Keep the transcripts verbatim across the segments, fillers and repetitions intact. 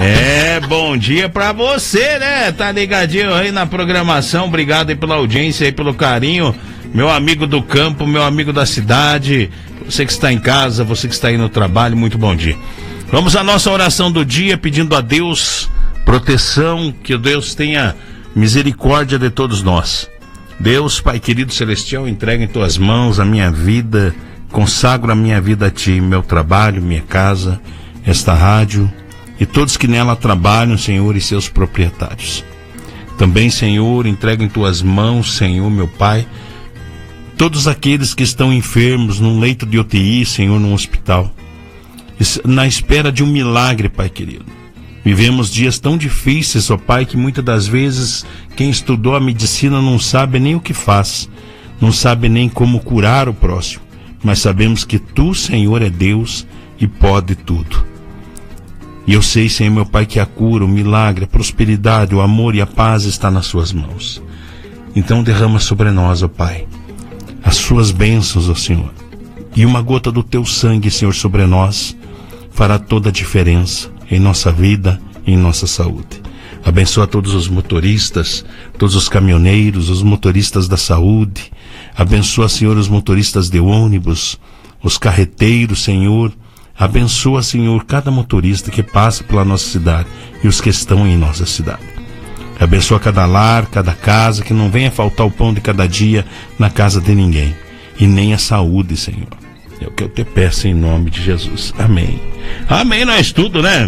É, bom dia pra você, né? Tá ligadinho aí na programação. Obrigado aí pela audiência aí, pelo carinho. Meu amigo do campo, meu amigo da cidade, você que está em casa, você que está aí no trabalho, muito bom dia. Vamos à nossa oração do dia, pedindo a Deus proteção, que Deus tenha misericórdia de todos nós. Deus, Pai querido celestial, entrega em tuas mãos a minha vida, consagro a minha vida a ti, meu trabalho, minha casa, esta rádio e todos que nela trabalham, Senhor, e seus proprietários. Também, Senhor, entrego em tuas mãos, Senhor, meu Pai, todos aqueles que estão enfermos num leito de U T I, Senhor, num hospital, na espera de um milagre, Pai querido. Vivemos dias tão difíceis, ó Pai, que muitas das vezes quem estudou a medicina não sabe nem o que faz, não sabe nem como curar o próximo, mas sabemos que Tu, Senhor, é Deus e pode tudo. E eu sei, Senhor, meu Pai, que a cura, o milagre, a prosperidade, o amor e a paz está nas Suas mãos. Então derrama sobre nós, ó Pai, as Suas bênçãos, ó Senhor, e uma gota do Teu sangue, Senhor, sobre nós, fará toda a diferença em nossa vida e em nossa saúde. Abençoa todos os motoristas, todos os caminhoneiros, os motoristas da saúde. Abençoa, Senhor, os motoristas de ônibus, os carreteiros, Senhor. Abençoa, Senhor, cada motorista que passa pela nossa cidade e os que estão em nossa cidade. Abençoa cada lar, cada casa, que não venha faltar o pão de cada dia na casa de ninguém. E nem a saúde, Senhor. É o que eu te peço em nome de Jesus. Amém. Amém, nós tudo, né?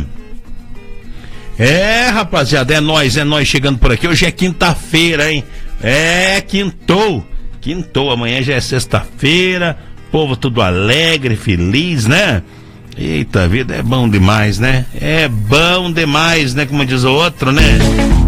É, rapaziada, é nós, é nós chegando por aqui. Hoje é quinta-feira, hein? É, quintou. Quintou, amanhã já é sexta-feira. Povo tudo alegre, feliz, né? Eita, a vida é bom demais, né? É bom demais, né? Como diz o outro, né?